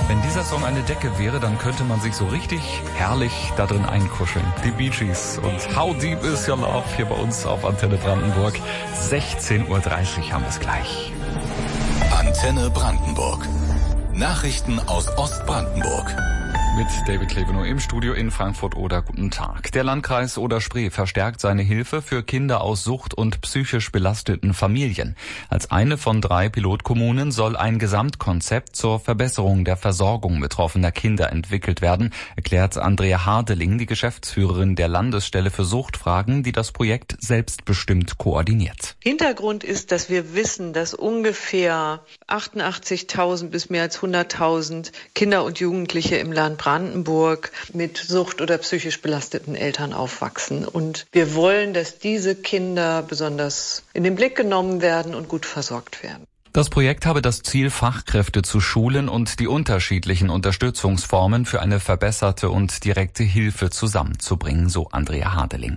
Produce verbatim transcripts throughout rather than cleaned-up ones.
Wenn dieser Song eine Decke wäre, dann könnte man sich so richtig herrlich da drin einkuscheln. Die Bee Gees und How Deep Is Your Love hier bei uns auf Antenne Brandenburg. sechzehn Uhr dreißig haben wir es gleich. Antenne Brandenburg. Nachrichten aus Ostbrandenburg. Mit David Klevenow im Studio in Frankfurt oder guten Tag. Der Landkreis Oder-Spree verstärkt seine Hilfe für Kinder aus Sucht- und psychisch belasteten Familien. Als eine von drei Pilotkommunen soll ein Gesamtkonzept zur Verbesserung der Versorgung betroffener Kinder entwickelt werden, erklärt Andrea Hardeling, die Geschäftsführerin der Landesstelle für Suchtfragen, die das Projekt selbstbestimmt koordiniert. Hintergrund ist, dass wir wissen, dass ungefähr achtundachtzigtausend bis mehr als hunderttausend Kinder und Jugendliche im Land Brandenburg mit Sucht- oder psychisch belasteten Eltern aufwachsen. Und wir wollen, dass diese Kinder besonders in den Blick genommen werden und gut versorgt werden. Das Projekt habe das Ziel, Fachkräfte zu schulen und die unterschiedlichen Unterstützungsformen für eine verbesserte und direkte Hilfe zusammenzubringen, so Andrea Hardeling.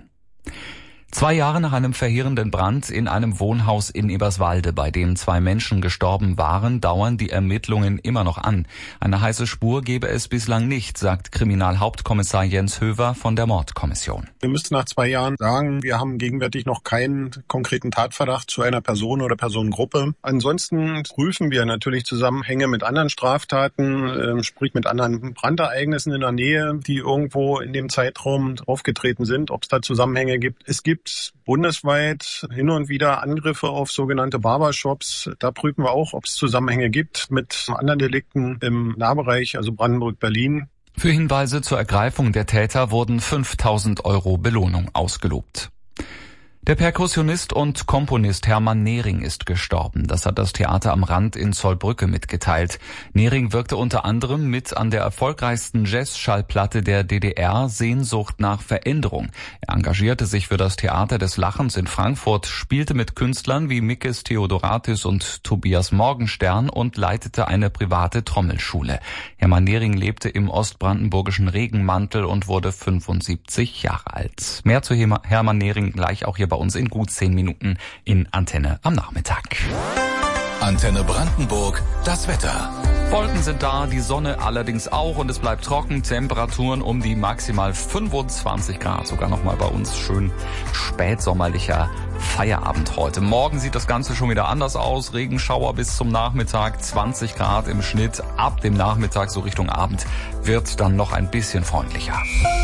Zwei Jahre nach einem verheerenden Brand in einem Wohnhaus in Eberswalde, bei dem zwei Menschen gestorben waren, dauern die Ermittlungen immer noch an. Eine heiße Spur gebe es bislang nicht, sagt Kriminalhauptkommissar Jens Höver von der Mordkommission. Wir müssen nach zwei Jahren sagen, wir haben gegenwärtig noch keinen konkreten Tatverdacht zu einer Person oder Personengruppe. Ansonsten prüfen wir natürlich Zusammenhänge mit anderen Straftaten, sprich mit anderen Brandereignissen in der Nähe, die irgendwo in dem Zeitraum aufgetreten sind, ob es da Zusammenhänge gibt. Es gibt bundesweit hin und wieder Angriffe auf sogenannte Barbershops. Da prüfen wir auch, ob es Zusammenhänge gibt mit anderen Delikten im Nahbereich, also Brandenburg-Berlin. Für Hinweise zur Ergreifung der Täter wurden fünftausend Euro Belohnung ausgelobt. Der Perkussionist und Komponist Hermann Nehring ist gestorben. Das hat das Theater am Rand in Zollbrücke mitgeteilt. Nehring wirkte unter anderem mit an der erfolgreichsten Jazz-Schallplatte der D D R, Sehnsucht nach Veränderung. Er engagierte sich für das Theater des Lachens in Frankfurt, spielte mit Künstlern wie Mikis Theodoratis und Tobias Morgenstern und leitete eine private Trommelschule. Hermann Nehring lebte im ostbrandenburgischen Regenmantel und wurde fünfundsiebzig Jahre alt. Mehr zu Hermann Nehring gleich auch hier bei uns in gut zehn Minuten in Antenne am Nachmittag. Antenne Brandenburg, das Wetter. Wolken sind da, die Sonne allerdings auch und es bleibt trocken. Temperaturen um die maximal fünfundzwanzig Grad. Sogar nochmal bei uns schön spätsommerlicher Feierabend heute. Morgen sieht das Ganze schon wieder anders aus. Regenschauer bis zum Nachmittag, zwanzig Grad im Schnitt. Ab dem Nachmittag, so Richtung Abend, wird dann noch ein bisschen freundlicher.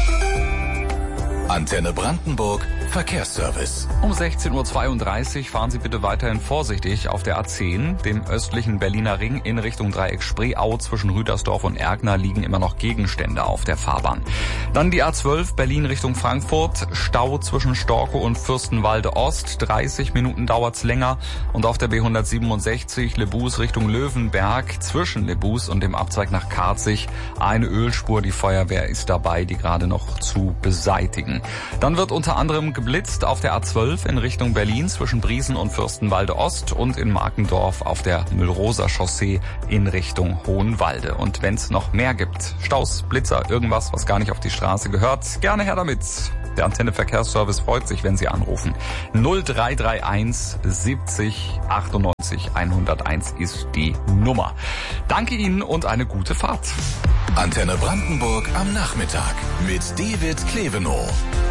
Antenne Brandenburg, Verkehrsservice. Um sechzehn Uhr zweiunddreißig fahren Sie bitte weiterhin vorsichtig auf der A zehn, dem östlichen Berliner Ring in Richtung Dreieck Spreeau. Zwischen Rüdersdorf und Ergner liegen immer noch Gegenstände auf der Fahrbahn. Dann die A zwölf, Berlin Richtung Frankfurt. Stau zwischen Storkow und Fürstenwalde Ost. dreißig Minuten dauert's länger. Und auf der B hundertsiebenundsechzig, Lebus Richtung Löwenberg. Zwischen Lebus und dem Abzweig nach Karzig eine Ölspur. Die Feuerwehr ist dabei, die gerade noch zu beseitigen. Dann wird unter anderem geblitzt auf der A zwölf in Richtung Berlin zwischen Briesen und Fürstenwalde Ost und in Markendorf auf der Müllrosa-Chaussee in Richtung Hohenwalde. Und wenn es noch mehr gibt, Staus, Blitzer, irgendwas, was gar nicht auf die Straße gehört, gerne her damit. Der Antenne Verkehrsservice freut sich, wenn Sie anrufen. null drei drei eins siebzig achtundneunzig hunderteins ist die Nummer. Danke Ihnen und eine gute Fahrt. Antenne Brandenburg am Nachmittag mit David Klevenow.